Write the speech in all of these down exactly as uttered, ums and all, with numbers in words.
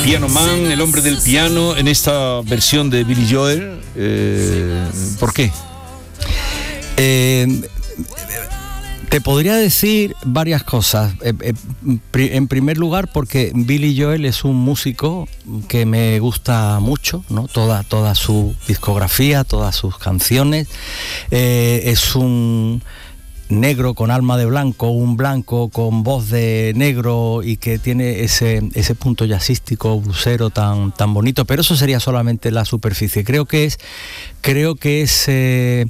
Piano Man, el hombre del piano, en esta versión de Billy Joel. Eh, ¿Por qué? Eh, te podría decir varias cosas. Eh, eh, en primer lugar, porque Billy Joel es un músico que me gusta mucho, ¿no? Toda, toda su discografía, todas sus canciones. Eh, es un negro con alma de blanco, un blanco con voz de negro y que tiene ese, ese punto jazzístico, blusero tan, tan bonito, pero eso sería solamente la superficie. Creo que es, creo que es eh,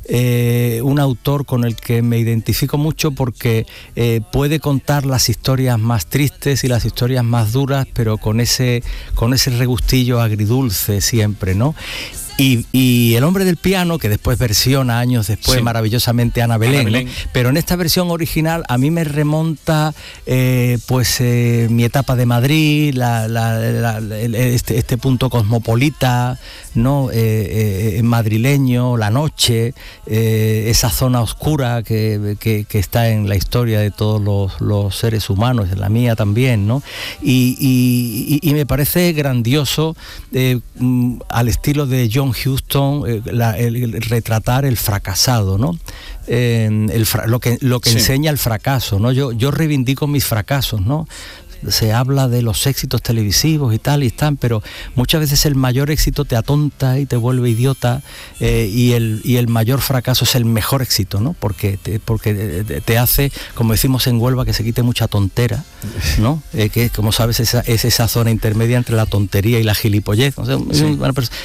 eh, un autor con el que me identifico mucho porque eh, puede contar las historias más tristes y las historias más duras, pero con ese, con ese regustillo agridulce siempre, ¿no? Y, y El hombre del piano, que después versiona años después, sí, maravillosamente Ana Belén, Ana Belén. ¿no? Pero en esta versión original a mí me remonta eh, pues eh, mi etapa de Madrid, la, la, la, este, este punto cosmopolita, ¿no? Eh, eh, madrileño, la noche, eh, esa zona oscura que, que, que está en la historia de todos los, los seres humanos, en la mía también, ¿no? Y, y, y me parece grandioso eh, al estilo de John Huston, eh, la, el, el retratar el fracasado, ¿no? Eh, el, lo que, lo que sí. enseña el fracaso, ¿no? Yo, yo reivindico mis fracasos, ¿no? Se habla de los éxitos televisivos y tal y están, pero muchas veces el mayor éxito te atonta y te vuelve idiota, eh, y, el, y el mayor fracaso es el mejor éxito, ¿no? Porque te, porque te hace, como decimos en Huelva, que se quite mucha tontera, ¿no? Eh, que como sabes esa, es esa zona intermedia entre la tontería y la gilipollez, ¿no? Sí.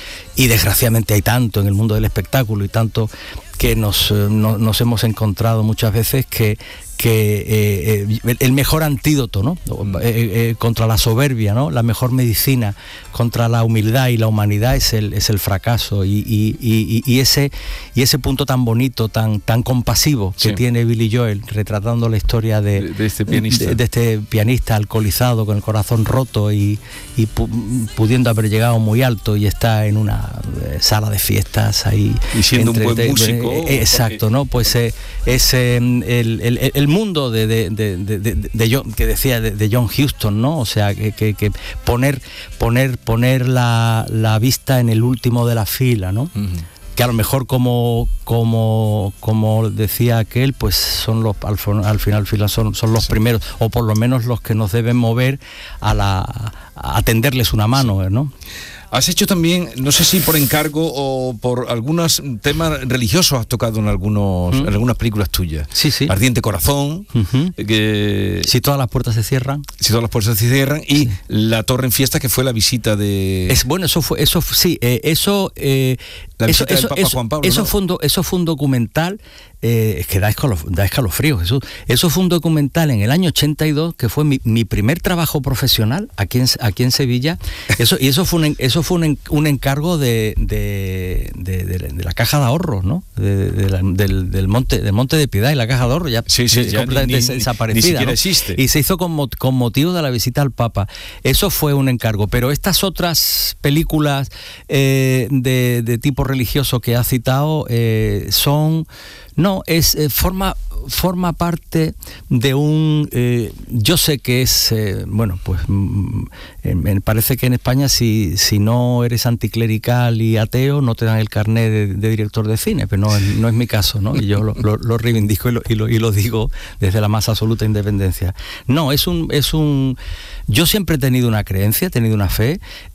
Y desgraciadamente hay tanto en el mundo del espectáculo y tanto que nos, no, nos hemos encontrado muchas veces que que eh, eh, el mejor antídoto, ¿no? eh, eh, contra la soberbia, ¿no? La mejor medicina contra la humildad y la humanidad es el, es el fracaso y, y, y, y, ese, y ese punto tan bonito, tan, tan compasivo que sí. tiene Billy Joel retratando la historia de, de, de, este, pianista. De, de este pianista alcoholizado con el corazón roto y, y pu, pudiendo haber llegado muy alto y está en una eh, sala de fiestas ahí. Y siendo entre, un buen de, músico. Eh, exacto, porque... ¿no? Pues eh, es eh, el, el, el mundo de, de, de, de, de, de John, que decía de, de John Huston, ¿no? O sea, que, que, que poner poner poner la, la vista en el último de la fila, ¿no? Uh-huh. Que a lo mejor como como como decía aquel, pues son los al, al final fila son, son los sí. primeros, o por lo menos los que nos deben mover a la a tenderles una mano, sí. ¿no? Has hecho también, no sé si por encargo o por algunos temas religiosos, has tocado en algunos ¿Mm? en algunas películas tuyas. Sí, sí. Ardiente Corazón, uh-huh. que... Si todas las puertas se cierran. Si todas las puertas se cierran. Y sí. La Torre en Fiesta, que fue la visita de... Es, bueno, eso fue, eso sí, eh, eso... Eh, la visita eso, del Papa eso, Juan Pablo, eso, ¿no? fue un do, eso fue un documental, eh, es que da, escalof, da escalofrío, Jesús. Eso fue un documental en el año ochenta y dos, que fue mi, mi primer trabajo profesional aquí en, aquí en Sevilla. Eso, y eso fue un, eso fue un, un encargo de, de, de, de, de la Caja de Ahorros, ¿no? De, de la, del, del, monte, del Monte de Piedad y la Caja de Ahorros ya, sí, sí, ya completamente ni, desaparecida. Ni siquiera ¿no? existe. Y se hizo con, con motivo de la visita al Papa. Eso fue un encargo. Pero estas otras películas eh, de, de tipo religioso que ha citado eh, son... No, es eh, forma forma parte de un... Eh, yo sé que es... Eh, bueno, pues mm, eh, me parece que en España si, si no eres anticlerical y ateo no te dan el carnet de, de director de cine, pero no, no es mi caso, ¿no? Y yo lo, lo, lo reivindico y lo, y, lo, y lo digo desde la más absoluta independencia. No, es un... Es un yo siempre he tenido una creencia, he tenido una fe.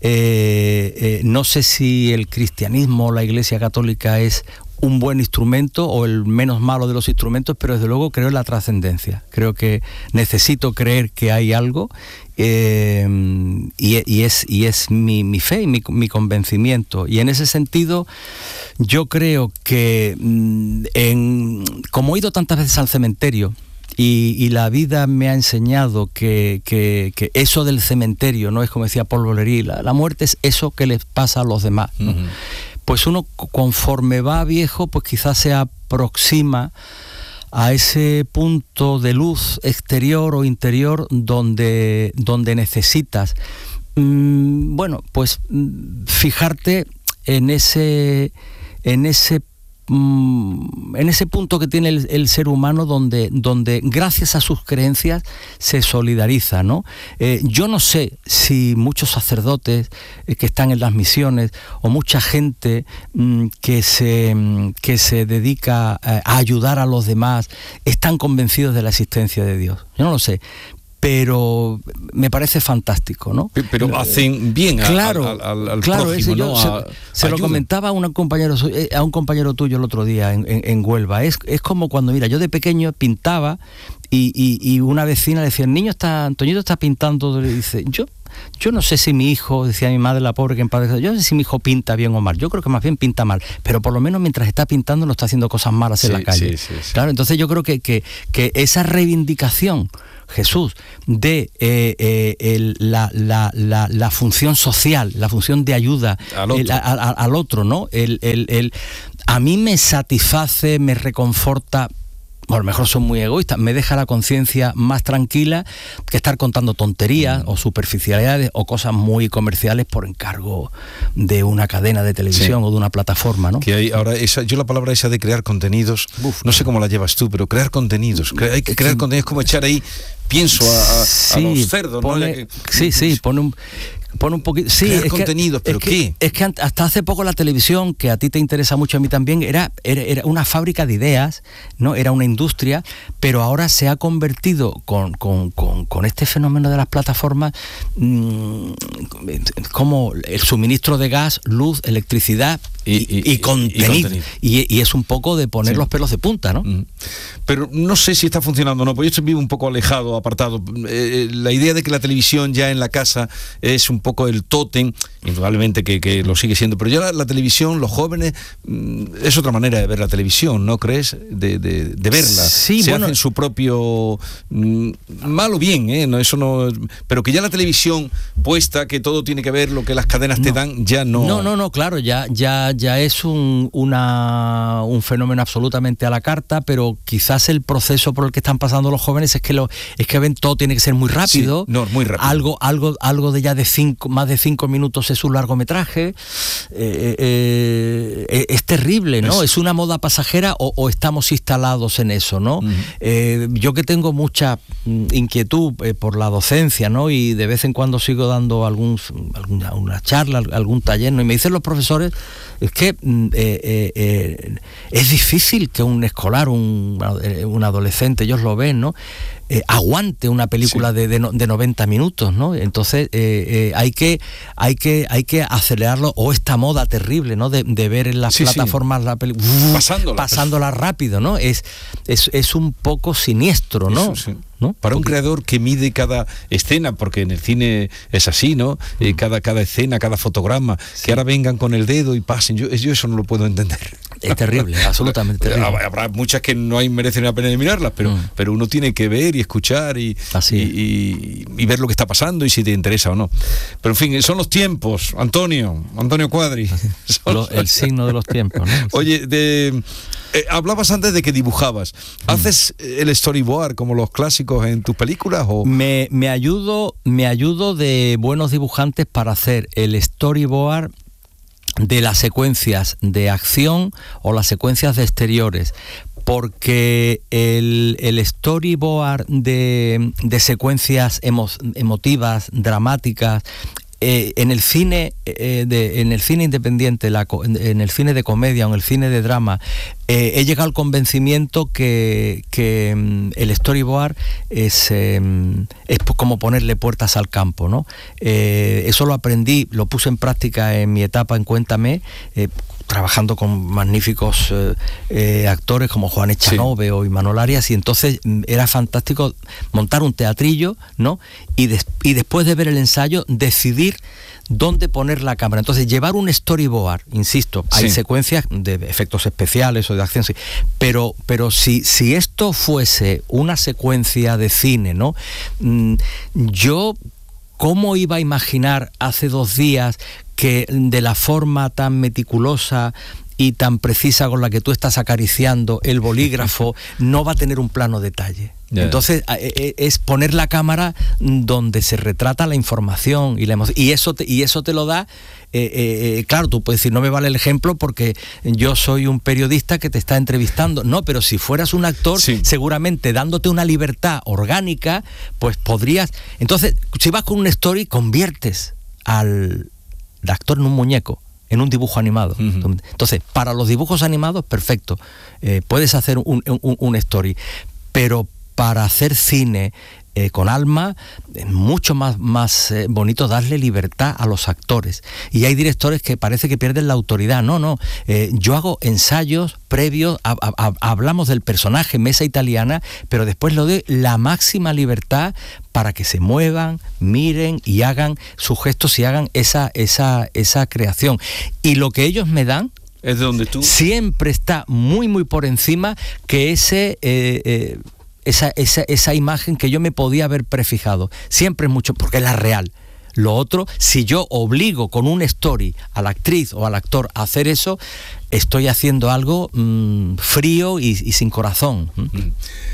Eh, eh, no sé si el cristianismo o la Iglesia Católica es un buen instrumento o el menos malo de los instrumentos, pero desde luego creo en la trascendencia. Creo que necesito creer que hay algo eh, y, y es, y es mi, mi fe y mi, mi convencimiento. Y en ese sentido yo creo que en, como he ido tantas veces al cementerio, Y, y la vida me ha enseñado que, que, que eso del cementerio no es, como decía Paul Valéry, la, la muerte es eso que les pasa a los demás, ¿no? Uh-huh. Pues uno conforme va viejo, pues quizás se aproxima a ese punto de luz exterior o interior donde, donde necesitas, mmm, bueno, pues fijarte en ese, en ese en ese punto que tiene el, el ser humano donde, donde gracias a sus creencias se solidariza, ¿no? Eh, yo no sé si muchos sacerdotes eh, que están en las misiones o mucha gente mm, que, se, que se dedica a, a ayudar a los demás están convencidos de la existencia de Dios. Yo no lo sé. Pero me parece fantástico, ¿no? Pero, pero hacen bien a, claro, al, al, al claro, prójimo, ese, ¿no? Se, a, se lo comentaba a un compañero a un compañero tuyo el otro día en, en, en Huelva. Es, es como cuando, mira, yo de pequeño pintaba y, y, y una vecina le decía, el niño está, Antoñito está pintando, le dice, yo Yo no sé si mi hijo, decía mi madre, la pobre que en paz descanse, yo no sé si mi hijo pinta bien o mal, yo creo que más bien pinta mal, pero por lo menos mientras está pintando no está haciendo cosas malas sí, en la calle. Sí, sí, sí. Claro, entonces yo creo que, que, que esa reivindicación, Jesús, de eh, eh, el, la, la, la, la función social, la función de ayuda al otro, el, a, a, al otro ¿no? El, el, el, a mí me satisface, me reconforta. O a lo mejor son muy egoístas, me deja la conciencia más tranquila que estar contando tonterías mm. o superficialidades o cosas muy comerciales por encargo de una cadena de televisión sí. o de una plataforma, ¿no? Que hay ahora esa, yo la palabra esa de crear contenidos, Uf, no sé cómo la llevas tú, pero crear contenidos, cre- hay que crear sí. contenidos, como echar ahí pienso a, a, sí, a los cerdos, pone, ¿no? Que, sí, sí, pone un Pone un poquito. Sí, crear es contenidos, que, pero es que, ¿qué? Es que hasta hace poco la televisión, que a ti te interesa mucho, a mí también, era, era, era una fábrica de ideas, ¿no? Era una industria, pero ahora se ha convertido con, con, con, con este fenómeno de las plataformas mmm, como el suministro de gas, luz, electricidad y, y, y, y contenido. Y, contenido. Y, y es un poco de poner sí. los pelos de punta, ¿no? Mm. Pero no sé si está funcionando o no, porque yo estoy vivo un poco alejado, apartado. Eh, la idea de que la televisión ya en la casa es un poco el tótem, indudablemente que, que lo sigue siendo, pero ya la, la televisión, los jóvenes, mmm, es otra manera de ver la televisión, ¿no crees? De, de, de verla. Sí, se bueno, hacen su propio mmm, mal o bien, ¿eh? No, eso no, pero que ya la televisión puesta, que todo tiene que ver lo que las cadenas no. te dan, ya no. No, no, no, claro, ya, ya, ya es un, una, un fenómeno absolutamente a la carta, pero quizás el proceso por el que están pasando los jóvenes es que lo, es que ven todo tiene que ser muy rápido. Sí, no, muy rápido. Algo, algo, algo de ya de cinco, más de cinco minutos es un largometraje. Eh, eh, es terrible, ¿no? Es, es una moda pasajera o, o estamos instalados en eso, ¿no? Uh-huh. Eh, yo que tengo mucha inquietud eh, por la docencia, ¿no? Y de vez en cuando sigo dando algún, alguna una charla, algún taller, ¿no? Y me dicen los profesores, es que eh, eh, eh, es difícil que un escolar, un, un adolescente, ellos lo ven, ¿no? Eh, aguante una película sí. de, de, de noventa minutos, ¿no? Entonces eh, eh, hay que hay que hay que acelerarlo, o esta moda terrible, ¿no? De, de ver en las sí, plataformas sí. la película pasándola, pasándola rápido, ¿no? Es, es es un poco siniestro, ¿no? Eso, sí. ¿No? Para un porque... creador que mide cada escena, porque en el cine es así, ¿no? Mm. Eh, cada, cada escena, cada fotograma, sí. que ahora vengan con el dedo y pasen, yo, yo eso no lo puedo entender. Es terrible, absolutamente terrible. Habrá muchas que no hay merecen la pena de mirarlas, pero, mm. pero uno tiene que ver y escuchar y, y, y, y ver lo que está pasando y si te interesa o no. Pero en fin, son los tiempos, Antonio, Antonio Cuadri. Lo, el signo de los tiempos, ¿no? Oye, de... Eh, hablabas antes de que dibujabas. ¿Haces el storyboard como los clásicos en tus películas? O? Me, me ayudo, me ayudo de buenos dibujantes para hacer el storyboard de las secuencias de acción o las secuencias de exteriores, porque el, el storyboard de, de secuencias emo, emotivas, dramáticas, Eh, en el cine eh, de, en el cine independiente, la, en el cine de comedia o en el cine de drama, eh, he llegado al convencimiento que, que um, el storyboard es, eh, es como ponerle puertas al campo, ¿no? Eh, eso lo aprendí, lo puse en práctica en mi etapa en Cuéntame, eh, trabajando con magníficos eh, eh, actores como Juan Echanove sí. o Imanol Arias, y entonces era fantástico montar un teatrillo, ¿no? Y, des- y después de ver el ensayo decidir dónde poner la cámara. Entonces llevar un storyboard, insisto, hay sí. secuencias de efectos especiales o de acción, sí, pero, pero si, si esto fuese una secuencia de cine, ¿no? Mm, yo ¿cómo iba a imaginar hace dos días que de la forma tan meticulosa y tan precisa con la que tú estás acariciando el bolígrafo no va a tener un plano detalle. Yeah. Entonces es poner la cámara donde se retrata la información y la emoción, y eso te, y eso te lo da. Eh, eh, claro, tú puedes decir, no me vale el ejemplo porque yo soy un periodista que te está entrevistando. No, pero si fueras un actor, sí, seguramente dándote una libertad orgánica, pues podrías. Entonces, si vas con un story, conviertes al actor en un muñeco, en un dibujo animado. Uh-huh. Entonces, para los dibujos animados, perfecto. Eh, puedes hacer un, un, un story, pero para hacer cine eh, con alma, es mucho más, más eh, bonito darle libertad a los actores. Y hay directores que parece que pierden la autoridad. No, no. Eh, yo hago ensayos previos, a, a, a, hablamos del personaje, Mesa Italiana, pero después le doy la máxima libertad para que se muevan, miren y hagan sus gestos y hagan esa, esa, esa creación. Y lo que ellos me dan es de donde tú siempre está muy, muy por encima que ese... Eh, eh, Esa, esa, esa imagen que yo me podía haber prefijado. Siempre es mucho, porque es la real. Lo otro, si yo obligo con un story a la actriz o al actor a hacer eso, estoy haciendo algo mmm, frío y, y sin corazón. ¿Mm?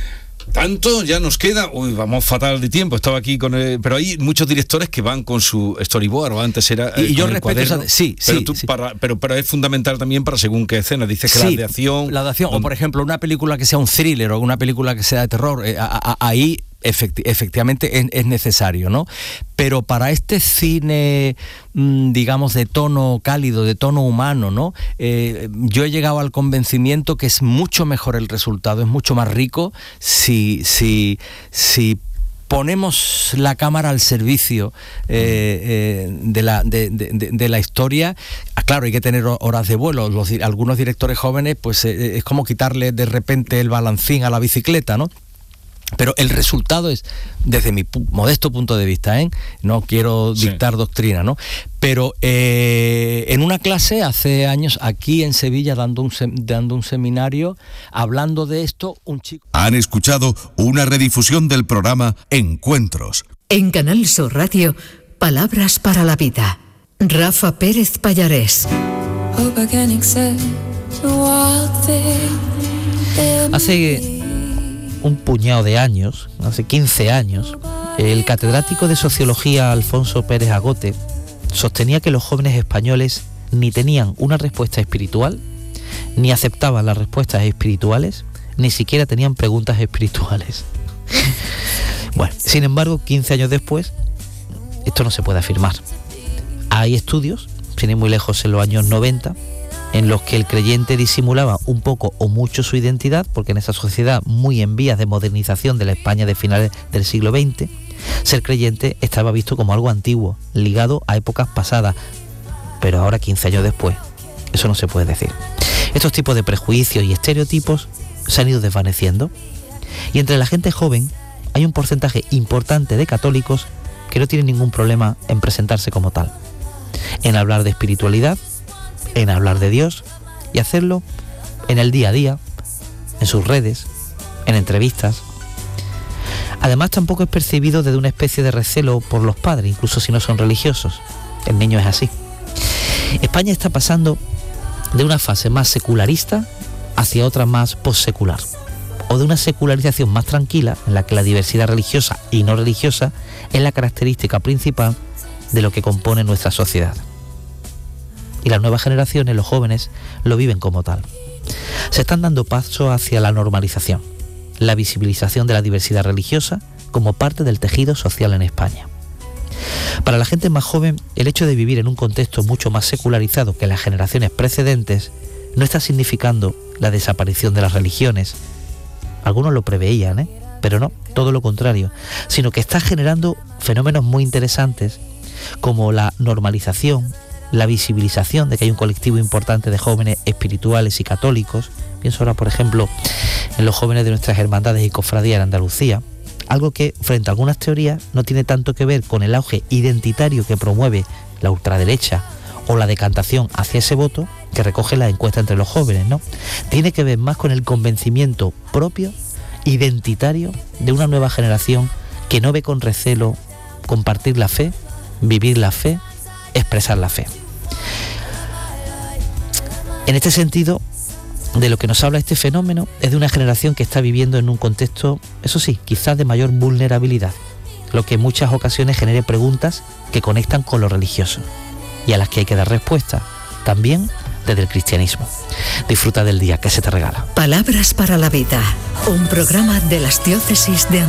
Tanto ya nos queda, uy, vamos fatal de tiempo, estaba aquí con el, pero hay muchos directores que van con su storyboard, o antes era eh, y yo respeto esa, sí, pero sí, tú sí. Para, pero, pero es fundamental también para según qué escena, dices que sí, la de acción, la de acción, donde... o por ejemplo una película que sea un thriller o una película que sea de terror, eh, a, a, ahí efecti- efectivamente es, es necesario, ¿no? Pero para este cine, mmm, digamos, de tono cálido, de tono humano, ¿no? Eh, yo he llegado al convencimiento que es mucho mejor el resultado, es mucho más rico si, si, si ponemos la cámara al servicio eh, eh, de, la, de, de, de la historia. Ah, claro, hay que tener horas de vuelo. Los, algunos directores jóvenes, pues eh, es como quitarle de repente el balancín a la bicicleta, ¿no? Pero el resultado es, desde mi pu- modesto punto de vista, ¿eh? No quiero dictar sí. doctrina, ¿no? Pero eh, en una clase hace años aquí en Sevilla, dando un, sem- dando un seminario, hablando de esto, un chico... Han escuchado una redifusión del programa Encuentros. En Canal Sur Radio, Palabras para la Vida. Rafa Pérez Pallarés. Hace un puñado de años, hace quince años, el catedrático de Sociología Alfonso Pérez Agote sostenía que los jóvenes españoles ni tenían una respuesta espiritual, ni aceptaban las respuestas espirituales, ni siquiera tenían preguntas espirituales. Bueno, sin embargo, quince años después, esto no se puede afirmar. Hay estudios, sin ir muy lejos, en los años noventa, en los que el creyente disimulaba un poco o mucho su identidad, porque en esa sociedad muy en vías de modernización de la España de finales del siglo veinte, ser creyente estaba visto como algo antiguo, ligado a épocas pasadas, pero ahora, quince años después, eso no se puede decir. Estos tipos de prejuicios y estereotipos se han ido desvaneciendo, y entre la gente joven hay un porcentaje importante de católicos que no tienen ningún problema en presentarse como tal, en hablar de espiritualidad, en hablar de Dios, y hacerlo en el día a día, en sus redes, en entrevistas. Además, tampoco es percibido desde una especie de recelo por los padres, incluso si no son religiosos. El niño es así. España está pasando de una fase más secularista hacia otra más postsecular, o de una secularización más tranquila, en la que la diversidad religiosa y no religiosa es la característica principal de lo que compone nuestra sociedad. Y las nuevas generaciones, los jóvenes, lo viven como tal. Se están dando pasos hacia la normalización, la visibilización de la diversidad religiosa como parte del tejido social en España. Para la gente más joven, el hecho de vivir en un contexto mucho más secularizado que las generaciones precedentes no está significando la desaparición de las religiones. Algunos lo preveían, ¿eh? Pero no, todo lo contrario, sino que está generando fenómenos muy interesantes como la normalización, la visibilización de que hay un colectivo importante de jóvenes espirituales y católicos. Pienso ahora, por ejemplo, en los jóvenes de nuestras hermandades y cofradías en Andalucía, algo que, frente a algunas teorías, no tiene tanto que ver con el auge identitario que promueve la ultraderecha o la decantación hacia ese voto que recoge la encuesta entre los jóvenes, ¿no? Tiene que ver más con el convencimiento propio, identitario, de una nueva generación que no ve con recelo compartir la fe, vivir la fe, expresar la fe. En este sentido, de lo que nos habla este fenómeno es de una generación que está viviendo en un contexto, eso sí, quizás de mayor vulnerabilidad, lo que en muchas ocasiones genere preguntas que conectan con lo religioso y a las que hay que dar respuesta, también desde el cristianismo. Disfruta del día que se te regala. Palabras para la vida, un programa de las diócesis de